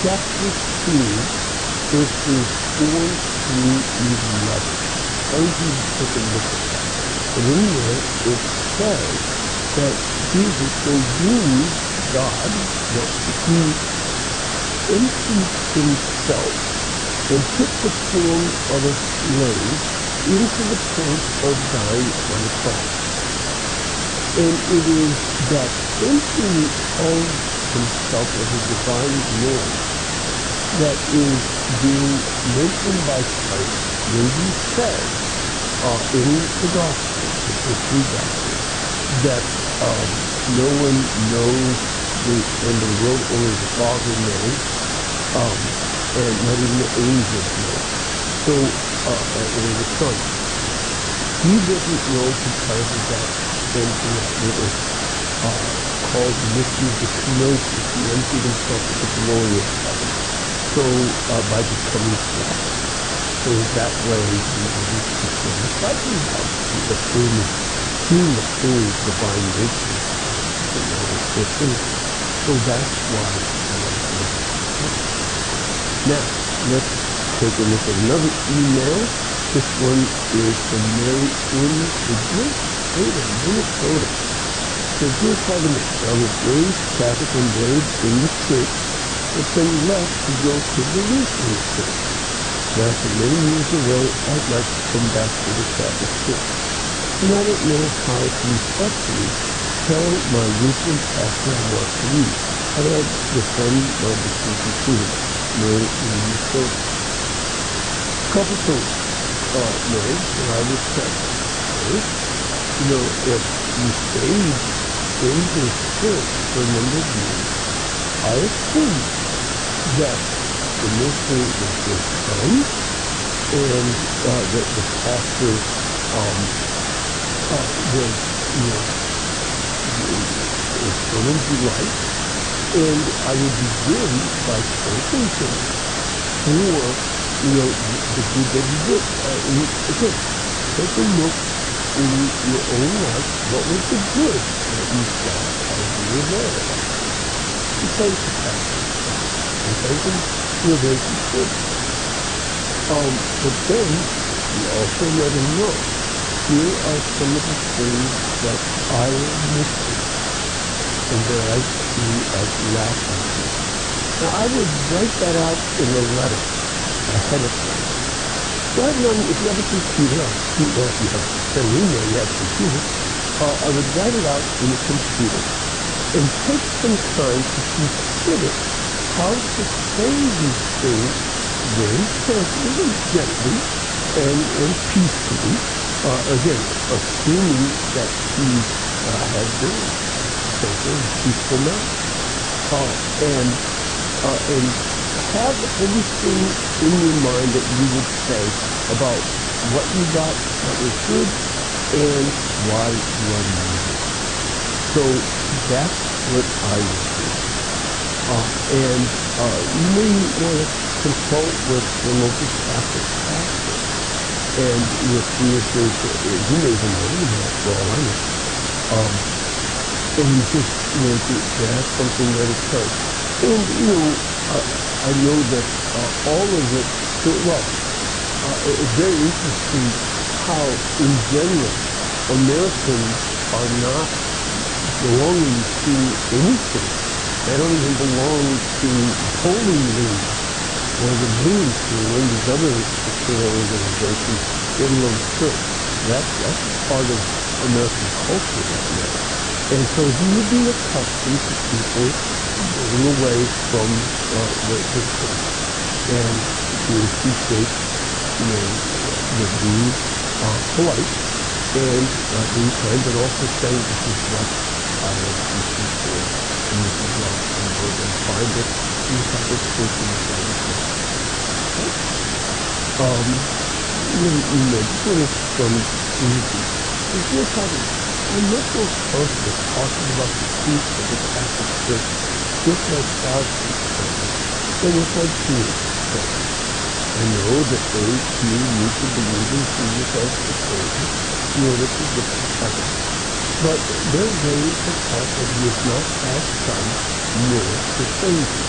chapter 2, verses 4 through 11. I want you to take a look at that. And in there, it says that Jesus, so being God, that he emptied himself and took the form of a slave into the point of dying on the cross. And it is that emptying of himself of the divine glory that is being mentioned by Christ when he says in the Gospel, the first three Gospels, that no one knows and the world only the Father knows, and not even the angels know. So, or the Son. He doesn't know because of that emptying out. It was called mystery of the kenosis. He emptied himself of the glory of heaven. So, by becoming flesh. So that way he wouldn't become like we have the full divine nature. So that's why he was. Now, let's take a look at another email. This one is from Mary in the great state of Minnesota. So dear Father Nick, I was raised Catholic and buried in the church, but then left to go to the Lutheran church. Now, after many years away, I'd like to come back to the Catholic Church. And I don't know how to respectfully tell my Lutheran pastor I want to leave. How do I defend my decision to him? Mary in Minnesota. Couple things, Mary, that I would say. First, if you stayed in this church for a number of years, I assume that the minister was very kind, and that the pastor was, eternal delight, and I would begin by thanking him for, the good that he did. Again, take a look in your own life. What was the good that you saw as you were there? You thank the pastor. And thank him for very supportive. But then you also let him know, here are some of the things that I am missing and that I see as lacking here. Now I would write that out in a letter ahead of time. Write it on, if you have a computer, if you have sent an email, you have a computer, I would write it out in a computer and take some time to consider how to say these things very carefully and gently and peacefully, again, assuming that he had been gentle and peaceful man, and have everything in your mind that you would say about what you got that was good and why you are needed. So that's what I would do. And you may want to consult with the local Catholic pastor and you'll see if there's, you may even know him for all I know. And you just, to have something that occurs. And, I know that all of it, it's very interesting how, in general, Americans are not belonging to anything. They don't even belong to Holy League or the Blues or one of these other particular organizations, let alone church. That's part of American culture right now. And so he would be accustomed to people moving away from the church. And he would appreciate, the being polite and being kind, but also saying this is what I am looking for, and this is what I'm going to find it in the Catholic Church in the Catholic Church. This one is from Susie. Dear Father, I'm much more confident talking about the truth of the Catholic Church with my Protestant friends than with my Jewish friends. I know that they too need to believe in Jesus as the Savior in order to get to heaven. But their ways have taught that he is not God's Son, nor the Savior.